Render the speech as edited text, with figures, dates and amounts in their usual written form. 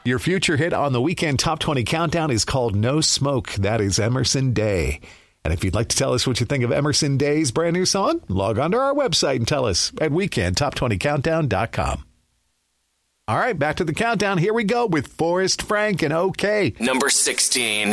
Your future hit on the Weekend Top 20 Countdown is called No Smoke. That is Emerson Day. And if you'd like to tell us what you think of Emerson Day's brand new song, log on to our website and tell us at weekendtop20countdown.com. All right, back to the countdown. Here we go with Forrest Frank and OK. Number 16.